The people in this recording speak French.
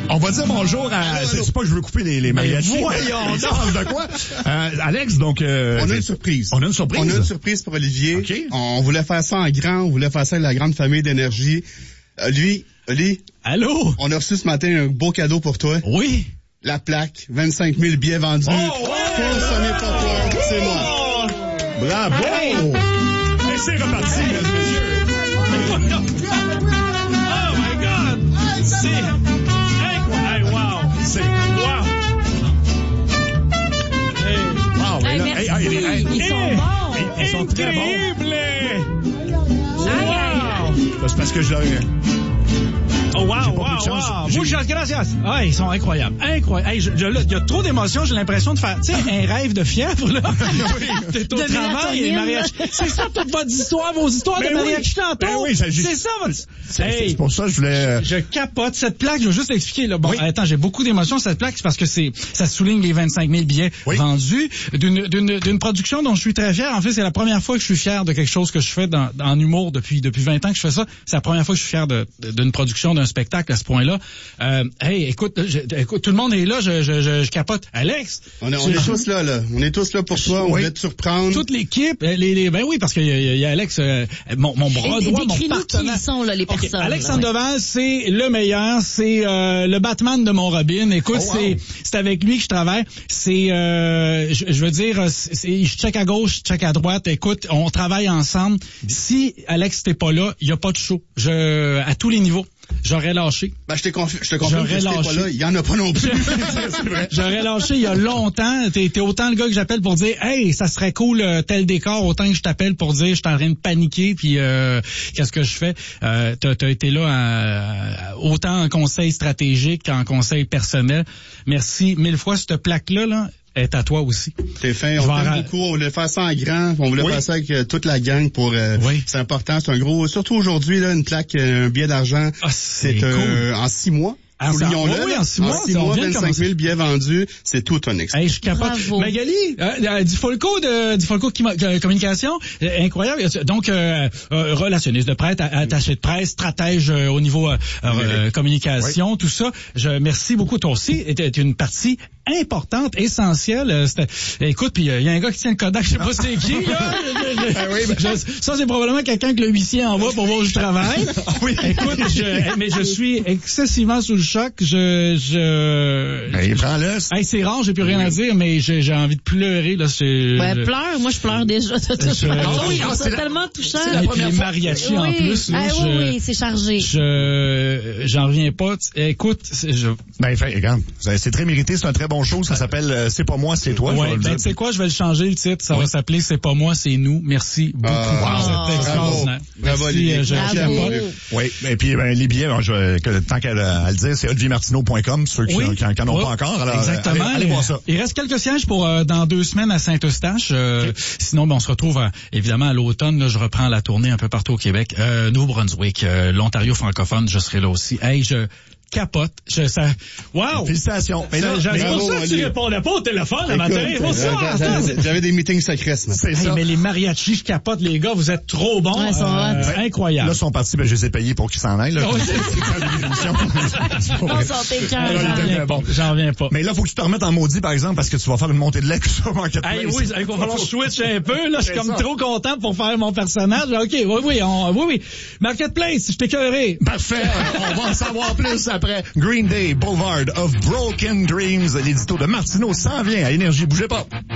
On va dire bonjour à... C'est pas que je veux couper les mariachis. Voyons de quoi? Alex, donc... on a une surprise. On a une surprise pour Olivier. Okay. On voulait faire ça en grand. On voulait faire ça avec la grande famille d'Énergie. Oli. Allô? On a reçu ce matin un beau cadeau pour toi. Oui. La plaque. 25 000 billets vendus. Oh, ouais. Ce n'est pas toi, c'est moi. Bravo! Hey. Et c'est reparti, mesdames et messieurs. Oh my God! C'est incroyable! Wow! C'est... Wow! Merci. Ils sont bons. Ils sont très bons. Wow! C'est parce que je l'ai... Oh, wow. Muchas gracias. Ah, ils sont incroyables. Incroyable. Hey, il y a trop d'émotions. J'ai l'impression de faire, tu sais, un rêve de fièvre, là. T'es au travail, les mariachis. C'est ça, toute votre histoire, vos histoires de mariachis tantôt. C'est ça, votre... C'est pour ça que je voulais... Je capote cette plaque. Je vais juste expliquer, là. Bon, attends, j'ai beaucoup d'émotions, cette plaque. C'est parce que ça souligne les 25 000 billets vendus d'une production dont je suis très fier. En fait, c'est la première fois que je suis fier de quelque chose que je fais en humour depuis 20 ans que je fais ça. C'est la première fois que je suis fier d'une production d'un spectacle à ce point-là. Hey, écoute, tout le monde est là, je capote. Alex! On est tous là. On est tous là pour toi, on voulait te surprendre. Toute l'équipe, ben oui, parce qu'il y a Alex, mon bras droit, mon partenaire. Qui ils sont, là, les personnes. Alexandre Deval, c'est le meilleur, c'est le Batman de mon Robin. Écoute, c'est avec lui que je travaille. C'est, je veux dire, je check à gauche, je check à droite. Écoute, on travaille ensemble. Si Alex t'es pas là, il y a pas de show. À tous les niveaux. J'aurais lâché. Ben, je te confirme que j'étais pas là. Il y en a pas non plus. C'est vrai. J'aurais lâché il y a longtemps. T'es autant le gars que j'appelle pour dire, hey, ça serait cool, tel décor, autant que je t'appelle pour dire, je suis en train de paniquer, puis qu'est-ce que je fais? T'as été là autant en conseil stratégique qu'en conseil personnel. Merci 1000 fois. Cette plaque-là, là, est à toi aussi. T'es fin, on t'aime beaucoup, on voulait faire ça en grand, on voulait faire ça avec toute la gang pour c'est important, c'est un gros, surtout aujourd'hui là, une plaque, un billet d'argent, c'est cool. En 6 mois. Oui, en 6 mois, 25 000 billets vendus, c'est tout un exploit. Hey, je capote. Bravo. Magali, du Folco Communication, incroyable. Donc, relationniste de presse, attaché de presse, stratège au niveau communication, tout ça. Ça. Beaucoup. Toi aussi, était une partie importante, essentielle. Écoute, puis il y a un gars qui tient le Kodak, je sais pas c'est qui, là. Ça, c'est probablement quelqu'un que le huissier envoie pour voir où je travaille. Écoute, mais je suis excessivement sous le choc. Prends-le. Hey, c'est rare, j'ai plus rien à dire, mais j'ai envie de pleurer, là. Pleure. Moi, je pleure déjà. C'est tellement touchant. Et puis les mariachis en plus. Là, oui, c'est chargé. J'en reviens pas. Écoute, regarde, c'est très mérité, c'est un très bon show, ça s'appelle C'est pas moi, c'est toi. Ouais, tu sais quoi, je vais le changer le titre, ça va s'appeler C'est pas moi, c'est nous. Merci beaucoup. C'était extraordinaire. Bravo, Olivier. Oui, et puis les billets, tant qu'à le dire, c'est oliviermartineau.com, ceux qui n'en ont pas encore. Alors, exactement. Allez voir ça. Il reste quelques sièges pour dans 2 semaines à Saint-Eustache. Sinon, on se retrouve évidemment à l'automne. Là, je reprends la tournée un peu partout au Québec. Nouveau-Brunswick, l'Ontario francophone, je serai là aussi. Hey, je capote. Wow! Félicitations. C'est pour ça que tu répondais pas au téléphone le matin. J'avais des meetings secrets ce matin. Mais les mariachis, je capote, les gars, vous êtes trop bons. Incroyable. Là, ils sont partis, je les ai payés pour qu'ils s'en aillent. J'en reviens pas. Mais là, faut que tu te remettes en maudit, par exemple, parce que tu vas faire une montée de lait tout ça, Marketplace. Oui, il va falloir que je switch un peu. Là, je suis comme trop content pour faire mon personnage. OK, oui. Marketplace, je t'ai écœuré. Parfait. On va en savoir plus après. Green Day, Boulevard of Broken Dreams. L'édito de Martineau s'en vient à Énergie. Bougez pas.